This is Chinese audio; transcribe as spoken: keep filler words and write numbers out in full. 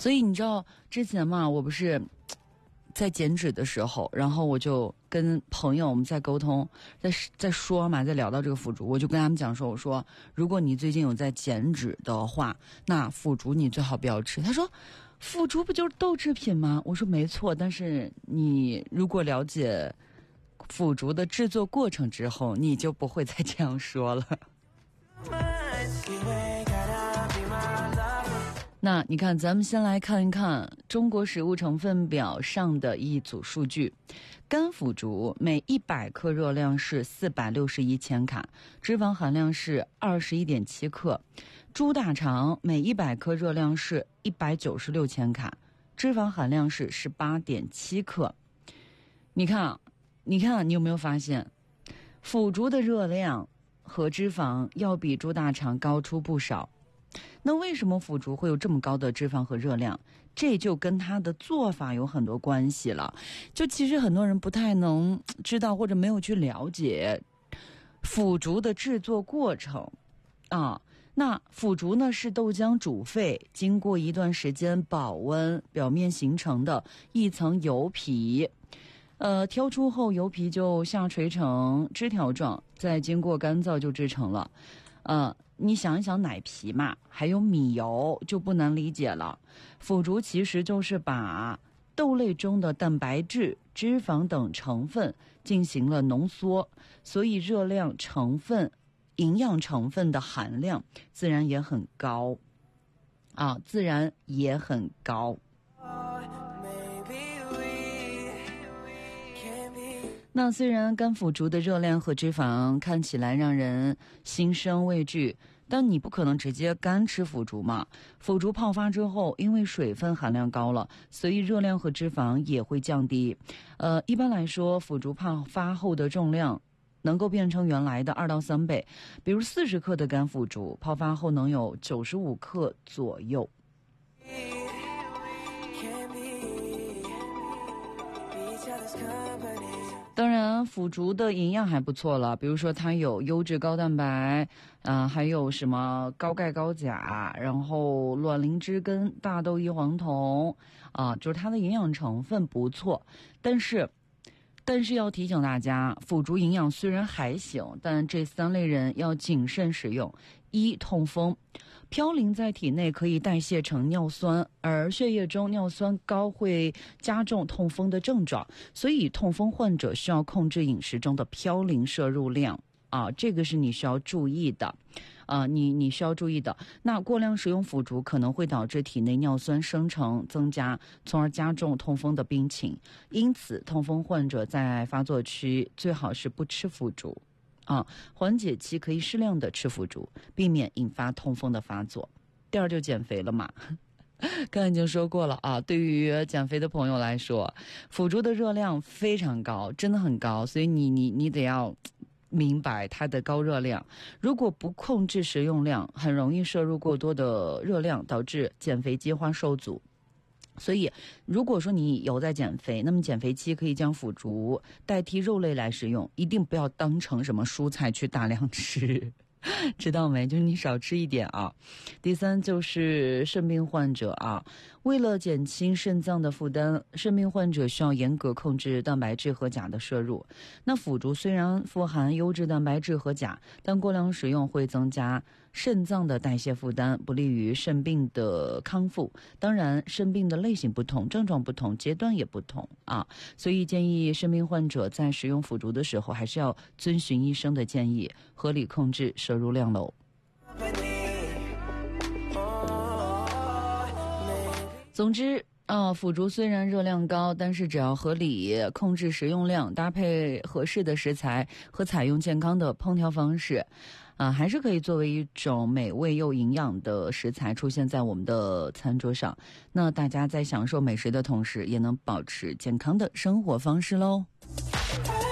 所以你知道之前嘛，我不是在减脂的时候，然后我就跟朋友我们在沟通，在在说嘛，在聊到这个腐竹，我就跟他们讲说，我说如果你最近有在减脂的话，那腐竹你最好不要吃。他说腐竹不就是豆制品吗？我说没错，但是你如果了解腐竹的制作过程之后，你就不会再这样说了。那你看，咱们先来看一看中国食物成分表上的一组数据。干腐竹每一百克热量是四百六十一千卡，脂肪含量是 二十一点七克。猪大肠每一百克热量是一百九十六千卡，脂肪含量是 十八点七克。你看，你看，你有没有发现，腐竹的热量和脂肪要比猪大肠高出不少？那为什么腐竹会有这么高的脂肪和热量？这就跟它的做法有很多关系了。就其实很多人不太能知道或者没有去了解腐竹的制作过程啊。那腐竹呢是豆浆煮沸，经过一段时间保温，表面形成的一层油皮。呃，挑出后油皮就下垂成枝条状，再经过干燥就制成了。呃，你想一想奶皮嘛，还有米油，就不难理解了。腐竹其实就是把豆类中的蛋白质、脂肪等成分进行了浓缩，所以热量成分、营养成分的含量自然也很高啊，自然也很高。那虽然干腐竹的热量和脂肪看起来让人心生畏惧，但你不可能直接干吃腐竹嘛。腐竹泡发之后，因为水分含量高了，所以热量和脂肪也会降低。呃，一般来说，腐竹泡发后的重量能够变成原来的二到三倍。比如四十克的干腐竹泡发后能有九十五克左右。当然腐竹的营养还不错了，比如说它有优质高蛋白，啊、呃，还有什么高钙高钾，然后卵磷脂跟大豆异黄酮，啊、呃，就是它的营养成分不错。但是但是要提醒大家，腐竹营养虽然还行，但这三类人要谨慎使用。一、痛风，嘌呤在体内可以代谢成尿酸，而血液中尿酸高会加重痛风的症状，所以痛风患者需要控制饮食中的嘌呤摄入量啊，这个是你需要注意的啊，你你需要注意的。那过量食用腐竹可能会导致体内尿酸生成增加，从而加重痛风的病情。因此，痛风患者在发作期最好是不吃腐竹。啊，缓解期可以适量的吃腐竹，避免引发痛风的发作。第二就减肥了嘛，刚才已经说过了啊。对于减肥的朋友来说，腐竹的热量非常高，真的很高，所以你你你得要明白它的高热量。如果不控制食用量，很容易摄入过多的热量，导致减肥计划受阻。所以如果说你有在减肥，那么减肥期可以将腐竹代替肉类来食用，一定不要当成什么蔬菜去大量吃，知道没？就是你少吃一点啊。第三就是肾病患者啊，为了减轻肾脏的负担，肾病患者需要严格控制蛋白质和钾的摄入。那腐竹虽然富含优质蛋白质和钾，但过量食用会增加肾脏的代谢负担，不利于肾病的康复。当然肾病的类型不同，症状不同，阶段也不同啊，所以建议肾病患者在食用腐竹的时候还是要遵循医生的建议，合理控制摄入量喽。总之啊，腐竹虽然热量高，但是只要合理控制食用量，搭配合适的食材和采用健康的烹调方式，啊，还是可以作为一种美味又营养的食材出现在我们的餐桌上。那大家在享受美食的同时，也能保持健康的生活方式喽。